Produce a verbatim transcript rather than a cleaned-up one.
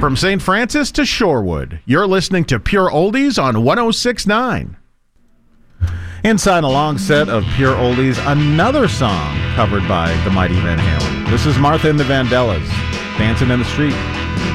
From Saint Francis to Shorewood, you're listening to Pure Oldies on one oh six point nine. Inside a long set of Pure Oldies, another song covered by the mighty Van Halen. This is Martha and the Vandellas, Dancing in the Street.